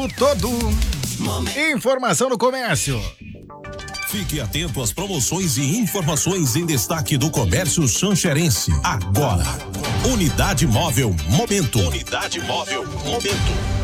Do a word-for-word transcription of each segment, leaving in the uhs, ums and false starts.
tempo todo. Informação no comércio. Fique atento às promoções e informações em destaque do comércio xanxerense. Agora, Unidade Móvel Momento. Unidade Móvel Momento.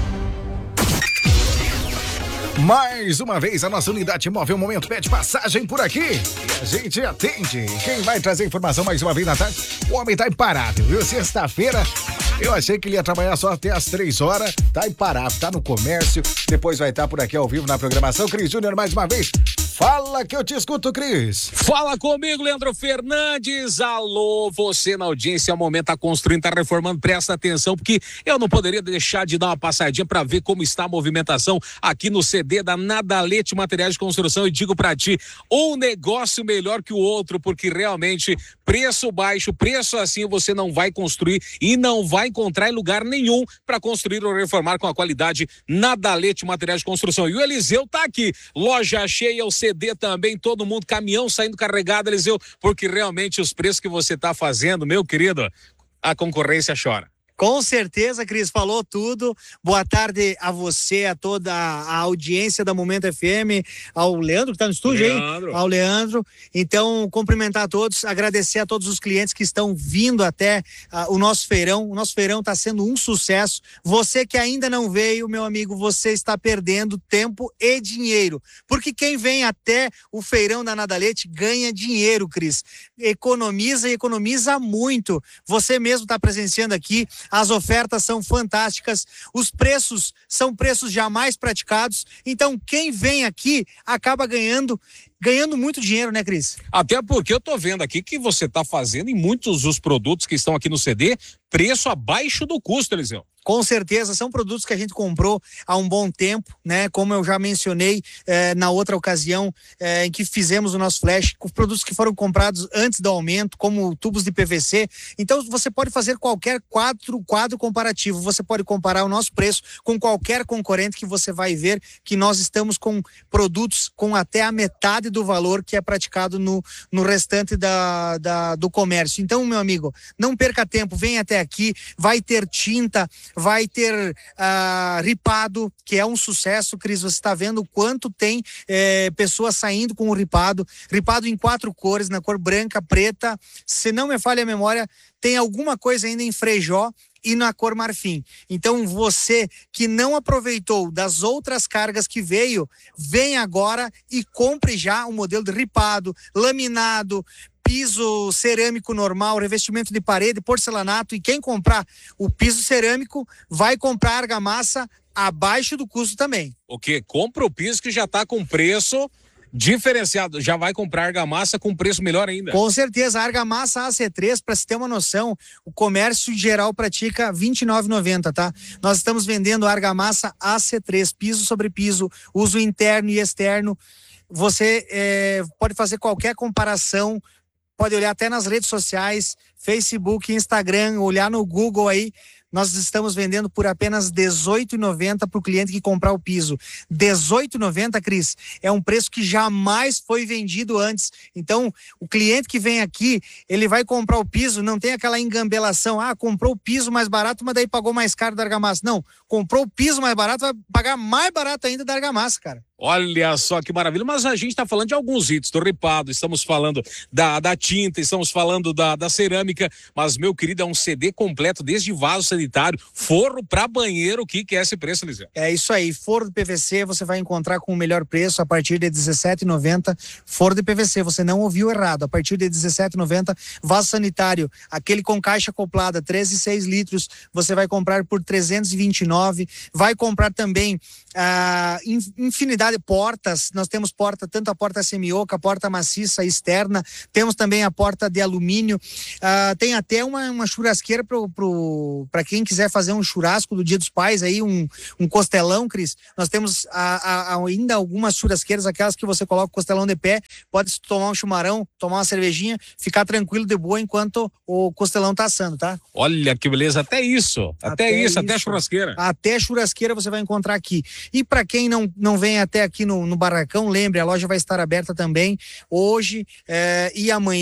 Mais uma vez a nossa Unidade Móvel Momento pede passagem por aqui e a gente atende. Quem vai trazer informação mais uma vez na tarde? O homem tá imparável, viu? Sexta-feira eu achei que ele ia trabalhar só até as três horas, tá imparável, tá no comércio, depois vai estar por aqui ao vivo na programação. Cris Júnior mais uma vez. Fala que eu te escuto, Cris. Fala comigo, Leandro Fernandes. Alô, você na audiência, o momento tá construindo, tá reformando, presta atenção, porque eu não poderia deixar de dar uma passadinha para ver como está a movimentação aqui no C D da Nadalete Materiais de Construção, e digo para ti, um negócio melhor que o outro, porque realmente preço baixo, preço assim você não vai construir e não vai encontrar em lugar nenhum para construir ou reformar com a qualidade Nadalete Materiais de Construção. E o Eliseu tá aqui, loja cheia, o C D também, todo mundo, caminhão saindo carregado, Eliseu, porque realmente os preços que você tá fazendo, meu querido, a concorrência chora. Com certeza, Cris, falou tudo. Boa tarde a você, a toda a audiência da Momento F M, ao Leandro que está no estúdio, Leandro. Hein? Ao Leandro. Então, cumprimentar a todos, agradecer a todos os clientes que estão vindo até uh, o nosso feirão. O nosso feirão está sendo um sucesso. Você que ainda não veio, meu amigo, você está perdendo tempo e dinheiro. Porque quem vem até o feirão da Nadalete ganha dinheiro, Cris. Economiza e economiza muito. Você mesmo está presenciando aqui. As ofertas são fantásticas, os preços são preços jamais praticados, então quem vem aqui acaba ganhando, ganhando muito dinheiro, né, Cris? Até porque eu tô vendo aqui que você tá fazendo em muitos dos produtos que estão aqui no C D, preço abaixo do custo, Eliseu. Com certeza, são produtos que a gente comprou há um bom tempo, né? Como eu já mencionei eh, na outra ocasião eh, em que fizemos o nosso flash, com produtos que foram comprados antes do aumento, como tubos de P V C. Então, você pode fazer qualquer quadro, quadro comparativo. Você pode comparar o nosso preço com qualquer concorrente que você vai ver que nós estamos com produtos com até a metade do valor que é praticado no, no restante da, da, do comércio. Então, meu amigo, não perca tempo, vem até aqui, vai ter tinta, vai ter uh, ripado, que é um sucesso, Cris. Você está vendo o quanto tem eh, pessoas saindo com o ripado, ripado em quatro cores, na cor branca, preta, se não me falha a memória, tem alguma coisa ainda em frejó e na cor marfim. Então você que não aproveitou das outras cargas que veio, vem agora e compre já o modelo de ripado, laminado, piso cerâmico normal, revestimento de parede, porcelanato, e quem comprar o piso cerâmico vai comprar argamassa abaixo do custo também. O quê? Compra o piso que já está com preço diferenciado, já vai comprar argamassa com preço melhor ainda. Com certeza, a argamassa A C três, para se ter uma noção, o comércio geral pratica vinte e nove reais e noventa centavos, tá? Nós estamos vendendo argamassa A C três, piso sobre piso, uso interno e externo. Você é, pode fazer qualquer comparação, pode olhar até nas redes sociais, Facebook, Instagram, olhar no Google aí. Nós estamos vendendo por apenas dezoito reais e noventa centavos para o cliente que comprar o piso. dezoito reais e noventa centavos, Cris, é um preço que jamais foi vendido antes. Então, o cliente que vem aqui, ele vai comprar o piso, não tem aquela engambelação, ah, comprou o piso mais barato, mas daí pagou mais caro da argamassa. Não, comprou o piso mais barato, vai pagar mais barato ainda da argamassa, cara. Olha só que maravilha, mas a gente está falando de alguns itens, do ripado, estamos falando da, da tinta, estamos falando da, da cerâmica, mas, meu querido, é um C D completo, desde vaso sanitário, forro para banheiro. O que, que é esse preço, Eliseu? É isso aí, forro de P V C você vai encontrar com o melhor preço a partir de dezessete reais e noventa centavos, forro de P V C, você não ouviu errado, a partir de dezessete reais e noventa centavos, vaso sanitário, aquele com caixa acoplada, treze vírgula seis litros, você vai comprar por trezentos e vinte e nove reais, vai comprar também ah, infinidade de portas, nós temos porta, tanto a porta semioca, a porta maciça externa, temos também a porta de alumínio, ah, tem até uma, uma churrasqueira pro, pro, para quem quiser fazer um churrasco do Dia dos Pais aí, um, um costelão, Cris, nós temos a, a, ainda algumas churrasqueiras, aquelas que você coloca o costelão de pé, pode tomar um chumarão, tomar uma cervejinha, ficar tranquilo de boa enquanto o costelão tá assando, tá? Olha que beleza, até isso, até, até isso, isso, até churrasqueira. Até churrasqueira você vai encontrar aqui. E para quem não, não vem até aqui no, no Barracão, lembre, a loja vai estar aberta também hoje é, e amanhã,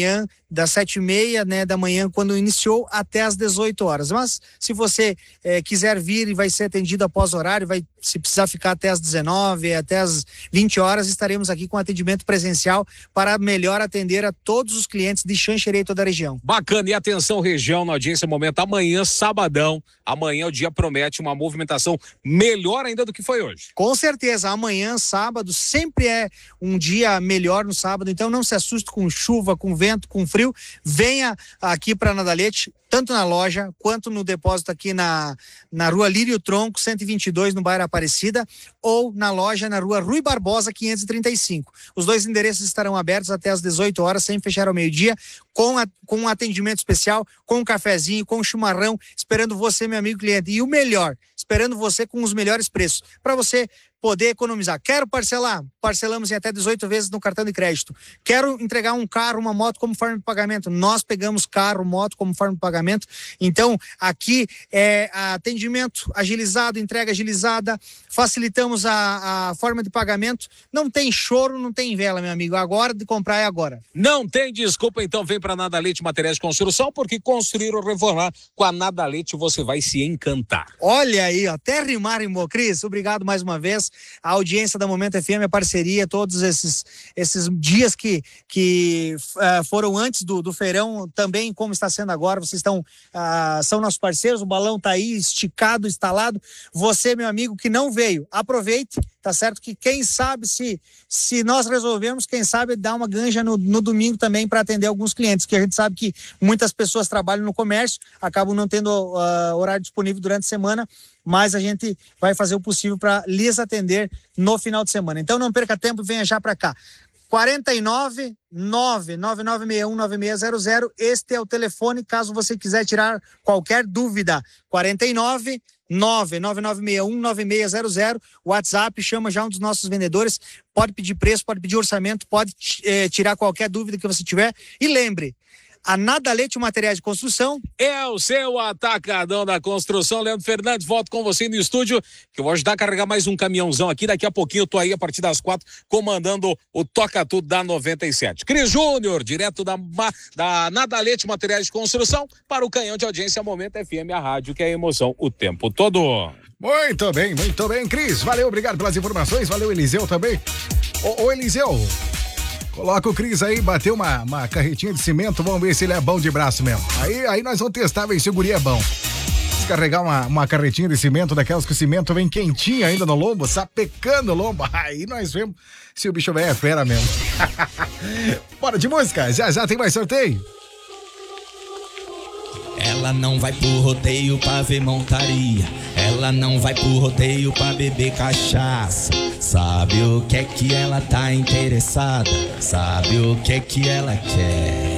das sete e meia, né, da manhã, quando iniciou, até às dezoito horas. Mas se você eh, quiser vir e vai ser atendido após horário, vai, se precisar ficar até às dezenove, até às vinte horas, estaremos aqui com atendimento presencial para melhor atender a todos os clientes de Xanxerê e toda a região. Bacana, e atenção região, na audiência momento, amanhã, sabadão, amanhã o dia promete uma movimentação melhor ainda do que foi hoje. Com certeza, amanhã, sábado, sempre é um dia melhor no sábado, então não se assuste com chuva, com vento, com frio, venha aqui para Nadalete, tanto na loja quanto no depósito aqui na, na rua Lírio Tronco, cento e vinte e dois, no bairro Aparecida, ou na loja na rua Rui Barbosa, quinhentos e trinta e cinco. Os dois endereços estarão abertos até às dezoito horas, sem fechar ao meio-dia, com, a, com um atendimento especial, com um cafezinho, com um chimarrão, esperando você, meu amigo cliente. E o melhor, esperando você com os melhores preços, para você poder economizar. Quero parcelar? Parcelamos em até dezoito vezes no cartão de crédito. Quero entregar um carro, uma moto como forma de pagamento? Nós pegamos carro, moto como forma de pagamento. Então, aqui é atendimento agilizado, entrega agilizada, facilitamos a, a forma de pagamento. Não tem choro, não tem vela, meu amigo. Agora de comprar é agora. Não tem desculpa, então vem para Nadalete Materiais de Construção, porque construir ou reformar com a Nadalete você vai se encantar. Olha aí, ó, até rimar, irmão. Cris, obrigado mais uma vez. A audiência da Momento F M, a parceria, todos esses, esses dias que, que uh, foram antes do, do feirão, também como está sendo agora, vocês estão, uh, são nossos parceiros, o balão está aí esticado, instalado. Você, meu amigo, que não veio, aproveite, tá certo? Que quem sabe se, se nós resolvemos, quem sabe dar uma ganja no, no domingo também para atender alguns clientes, que a gente sabe que muitas pessoas trabalham no comércio, acabam não tendo uh, horário disponível durante a semana, mas a gente vai fazer o possível para lhes atender no final de semana. Então não perca tempo e venha já para cá. quarenta e nove, nove nove nove seis um nove seis zero zero, este é o telefone caso você quiser tirar qualquer dúvida. quarenta e nove, nove nove nove seis um nove seis zero zero, WhatsApp, chama já um dos nossos vendedores, pode pedir preço, pode pedir orçamento, pode eh, tirar qualquer dúvida que você tiver. E lembre, a Nadalete Materiais de Construção é o seu atacadão da construção. Leandro Fernandes, volto com você no estúdio, que eu vou ajudar a carregar mais um caminhãozão aqui. Daqui a pouquinho eu tô aí a partir das quatro, comandando o Toca Tudo da noventa e sete. Cris Júnior, direto da, da Nadalete Materiais de Construção, para o canhão de audiência Momento F M, a rádio que é emoção o tempo todo. Muito bem, muito bem, Cris. Valeu, obrigado pelas informações. Valeu, Eliseu também. Ô, ô Eliseu, coloca o Cris aí, bateu uma, uma carretinha de cimento, vamos ver se ele é bom de braço mesmo. Aí, aí nós vamos testar, ver se o guri é bom. Descarregar uma, uma carretinha de cimento, daquelas que o cimento vem quentinho ainda no lombo, sapecando o lombo. Aí nós vemos se o bicho é fera mesmo. Bora de música, já já tem mais sorteio. Ela não vai pro rodeio pra ver montaria. Ela não vai pro rodeio pra beber cachaça. Sabe o que é que ela tá interessada? Sabe o que é que ela quer?